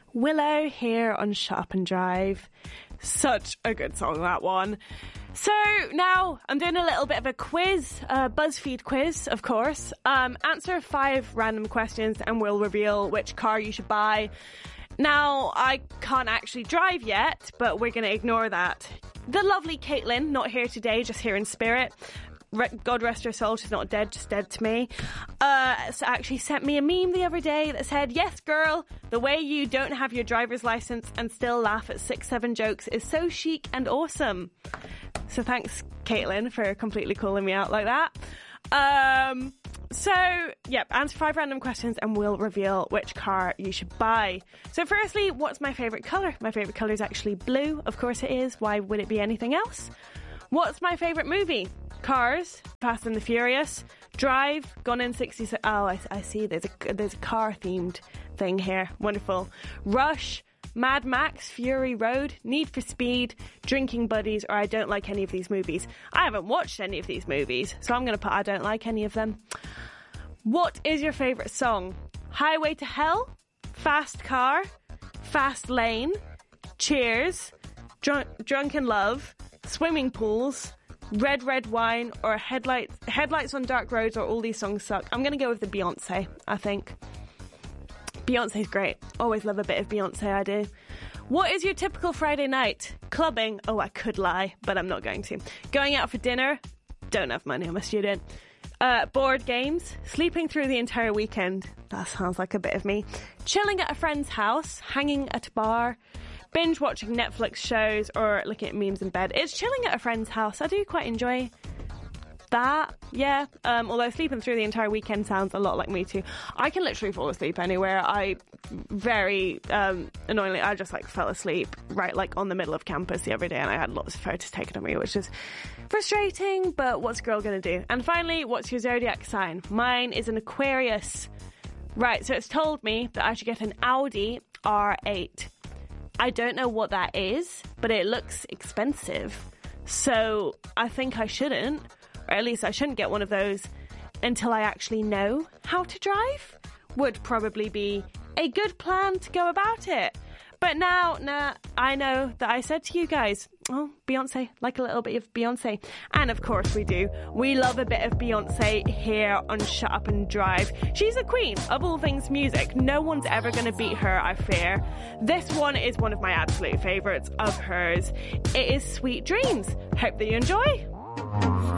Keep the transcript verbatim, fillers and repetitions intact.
Willow here on Shut Up and Drive. Such a good song, that one. So now I'm doing a little bit of a quiz, a BuzzFeed quiz, of course. Um, answer five random questions and we'll reveal which car you should buy. Now, I can't actually drive yet, but we're going to ignore that. The lovely Caitlin, not here today, just here in spirit. God rest her soul, she's not dead, just dead to me. Uh, so actually sent me a meme the other day that said, yes, girl, the way you don't have your driver's license and still laugh at six, seven jokes is so chic and awesome. So thanks, Caitlin, for completely calling me out like that. Um, so, yep, answer five random questions and we'll reveal which car you should buy. So firstly, what's my favourite colour? My favourite colour is actually blue. Of course it is. Why would it be anything else? What's my favourite movie? Cars, Fast and the Furious, Drive, Gone in sixty seconds. Oh, I, I see. There's a there's a car themed thing here. Wonderful. Rush, Mad Max, Fury Road, Need for Speed, Drinking Buddies, or I don't like any of these movies. I haven't watched any of these movies, so I'm going to put I don't like any of them. What is your favourite song? Highway to Hell, Fast Car, Fast Lane, Cheers, Drunk, Drunken Love, Swimming Pools, Red Red Wine, or Headlights Headlights on Dark Roads, or All These Songs Suck. I'm going to go with the Beyonce, I think. Beyonce's great. Always love a bit of Beyonce, I do. What is your typical Friday night? Clubbing? Oh, I could lie, but I'm not going to. Going out for dinner? Don't have money, I'm a student. Uh, board games? Sleeping through the entire weekend? That sounds like a bit of me. Chilling at a friend's house? Hanging at a bar? Binge watching Netflix shows or looking at memes in bed. It's chilling at a friend's house. I do quite enjoy that, yeah. Um, although sleeping through the entire weekend sounds a lot like me too. I can literally fall asleep anywhere. I very um, annoyingly, I just like fell asleep right like on the middle of campus the other day, and I had lots of photos taken of me, which is frustrating. But what's a girl gonna do? And finally, what's your zodiac sign? Mine is an Aquarius. Right, so it's told me that I should get an Audi R eight. I don't know what that is, but it looks expensive. So I think I shouldn't, or at least I shouldn't get one of those until I actually know how to drive. Would probably be a good plan to go about it. But now, now I know that I said to you guys, oh, Beyonce, like a little bit of Beyonce. And of course we do. We love a bit of Beyonce here on Shut Up and Drive. She's a queen of all things music. No one's ever going to beat her, I fear. This one is one of my absolute favourites of hers. It is Sweet Dreams. Hope that you enjoy.